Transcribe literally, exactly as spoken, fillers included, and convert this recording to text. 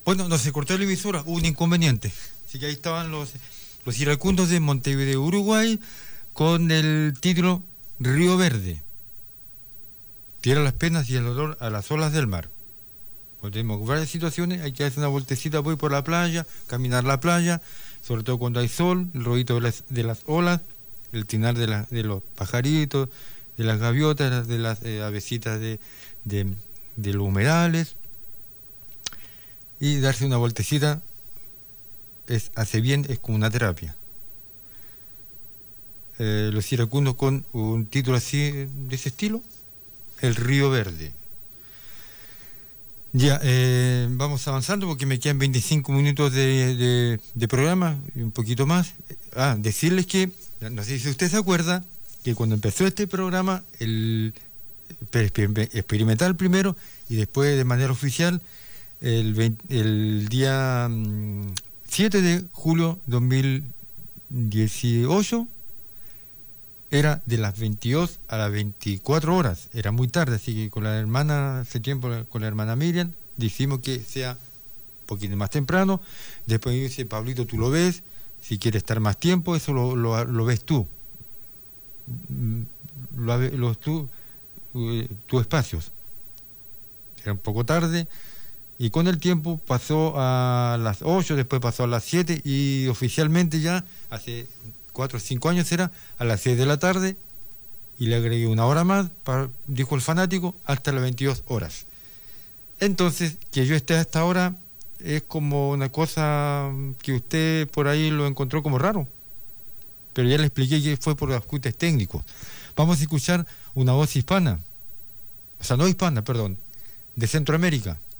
Bueno, no se cortó la emisora, hubo un inconveniente. Así que ahí estaban los, los iracundos de Montevideo, Uruguay, con el título Río Verde. Tierra las penas y el olor a las olas del mar. Cuando tenemos varias situaciones, hay que hacer una vueltecita, voy por la playa, caminar la playa, sobre todo cuando hay sol, el ruido de las, de las olas, el tinar de, la, de los pajaritos, de las gaviotas, de las eh, avecitas de, de, de los humedales, y darse una vueltecita es, hace bien, es como una terapia. Eh, los iracundos con un título así, de ese estilo, El Río Verde. Ya, eh, vamos avanzando porque me quedan veinticinco minutos de, de, de programa y un poquito más. Ah, decirles que, no sé si usted se acuerda, que cuando empezó este programa, el experimental primero y después de manera oficial, el, veinte, el día um, siete de julio de dos mil dieciocho, era de las veintidós a las veinticuatro horas, era muy tarde, así que con la hermana, hace tiempo, con la hermana Miriam, decimos que sea un poquito más temprano. Después dice, Pablito, tú lo ves, si quieres estar más tiempo, eso lo, lo, lo ves tú, lo, lo tú, tus espacios. Era un poco tarde, y con el tiempo pasó a las ocho, después pasó a las siete, y oficialmente ya, hace cuatro o cinco años era, a las seis de la tarde, y le agregué una hora más, para, dijo el fanático, hasta las veintidós horas. Entonces, que yo esté hasta ahora es como una cosa que usted por ahí lo encontró como raro, pero ya le expliqué que fue por ajustes técnicos. Vamos a escuchar una voz hispana, o sea, no hispana, perdón, de Centroamérica.